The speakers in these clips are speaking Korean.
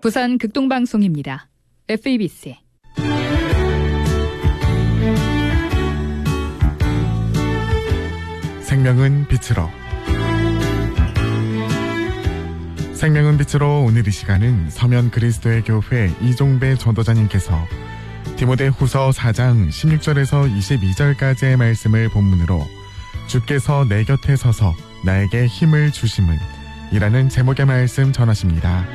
부산 극동방송입니다. FEBC 생명은 빛으로. 생명은 빛으로 오늘 이 시간은 서면 그리스도의 교회 이종배 전도자님께서 디모데 후서 4장 16절에서 22절까지의 말씀을 본문으로 주께서 내 곁에 서서 나에게 힘을 주심은 이라는 제목의 말씀 전하십니다.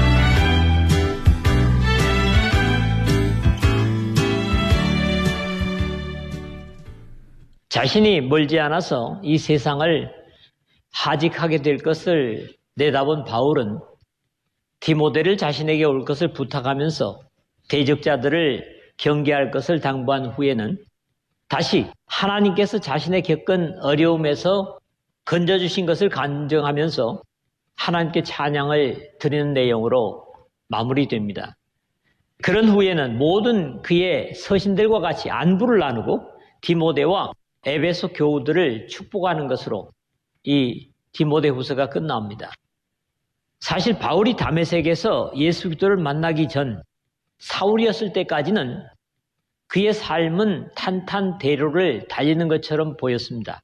자신이 멀지 않아서 이 세상을 하직하게 될 것을 내다본 바울은 디모데를 자신에게 올 것을 부탁하면서 대적자들을 경계할 것을 당부한 후에는 다시 하나님께서 자신의 겪은 어려움에서 건져주신 것을 간증하면서 하나님께 찬양을 드리는 내용으로 마무리됩니다. 그런 후에는 모든 그의 서신들과 같이 안부를 나누고 디모데와 에베소 교우들을 축복하는 것으로 이 디모데 후서가 끝납니다. 사실 바울이 다메섹에서 예수 그리스도를 만나기 전 사울이었을 때까지는 그의 삶은 탄탄대로를 달리는 것처럼 보였습니다.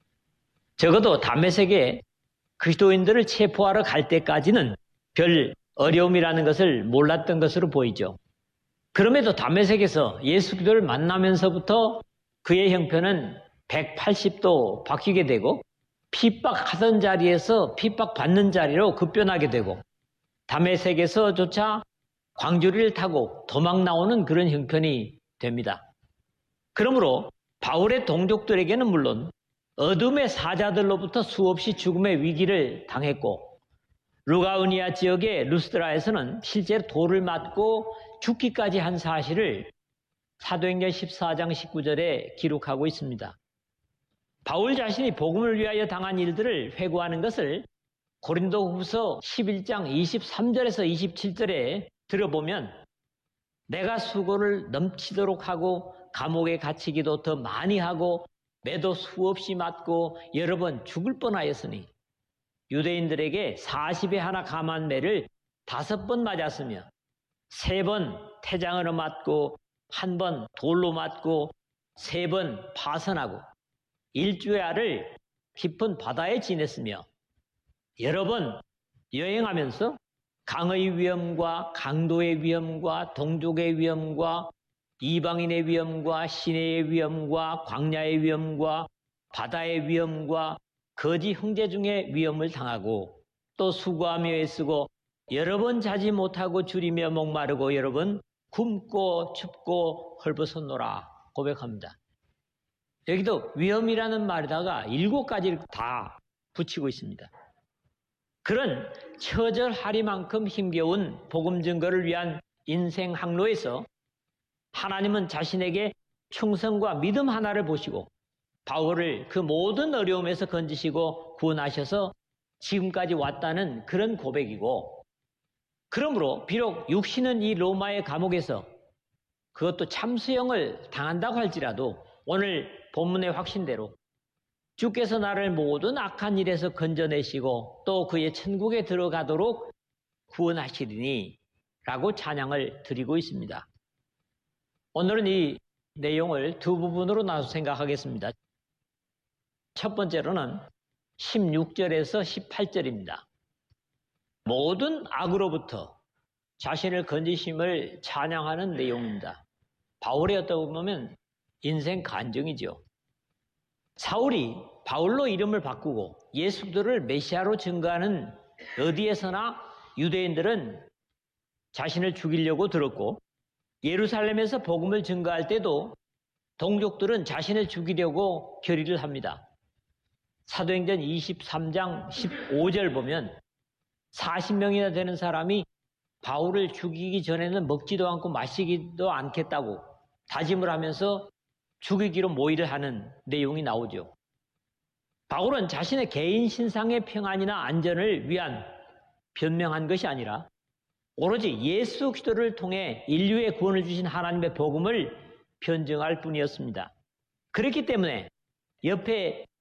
적어도 다메섹에 그리스도인들을 체포하러 갈 때까지는 별 어려움이라는 것을 몰랐던 것으로 보이죠. 그럼에도 다메섹에서 예수 그리스도를 만나면서부터 그의 형편은 180도 바뀌게 되고 핍박하던 자리에서 핍박받는 자리로 급변하게 되고 다메섹에서조차 광주리를 타고 도망 나오는 그런 형편이 됩니다. 그러므로 바울의 동족들에게는 물론 어둠의 사자들로부터 수없이 죽음의 위기를 당했고 루가우니아 지역의 루스드라에서는 실제로 돌을 맞고 죽기까지 한 사실을 사도행전 14장 19절에 기록하고 있습니다. 바울 자신이 복음을 위하여 당한 일들을 회고하는 것을 고린도후서 11장 23절에서 27절에 들어보면 내가 수고를 넘치도록 하고 감옥에 갇히기도 더 많이 하고 매도 수없이 맞고 여러 번 죽을 뻔하였으니 유대인들에게 40에 하나 감한 매를 5번 맞았으며 3번 태장으로 맞고 1번 돌로 맞고 3번 파선하고 일주야를 깊은 바다에 지냈으며 여러 번 여행하면서 강의 위험과 강도의 위험과 동족의 위험과 이방인의 위험과 시내의 위험과 광야의 위험과 바다의 위험과 거지 형제 중의 위험을 당하고 또 수고하며 애쓰고 여러 번 자지 못하고 줄이며 목마르고 여러 번 굶고 춥고 헐벗었노라 고백합니다. 여기도 위험이라는 말에다가 7가지를 다 붙이고 있습니다. 그런 처절하리만큼 힘겨운 복음 증거를 위한 인생 항로에서 하나님은 자신에게 충성과 믿음 하나를 보시고 바울을 그 모든 어려움에서 건지시고 구원하셔서 지금까지 왔다는 그런 고백이고, 그러므로 비록 육신은 이 로마의 감옥에서 그것도 참수형을 당한다고 할지라도 오늘 본문의 확신대로 주께서 나를 모든 악한 일에서 건져내시고 또 그의 천국에 들어가도록 구원하시리니 라고 찬양을 드리고 있습니다. 오늘은 이 내용을 두 부분으로 나눠서 생각하겠습니다. 첫 번째로는 16절에서 18절입니다. 모든 악으로부터 자신을 건지심을 찬양하는 내용입니다. 바울의 어떻게 보면 인생 간증이죠. 사울이 바울로 이름을 바꾸고 예수 그리스도를 메시아로 증거하는 어디에서나 유대인들은 자신을 죽이려고 들었고 예루살렘에서 복음을 증거할 때도 동족들은 자신을 죽이려고 결의를 합니다. 사도행전 23장 15절 보면 40명이나 되는 사람이 바울을 죽이기 전에는 먹지도 않고 마시기도 않겠다고 다짐을 하면서 죽이기로 모의를 하는 내용이 나오죠. 바울은 자신의 개인 신상의 평안이나 안전을 위한 변명한 것이 아니라 오로지 예수 그리스도를 통해 인류의 구원을 주신 하나님의 복음을 변증할 뿐이었습니다. 그렇기 때문에 옆에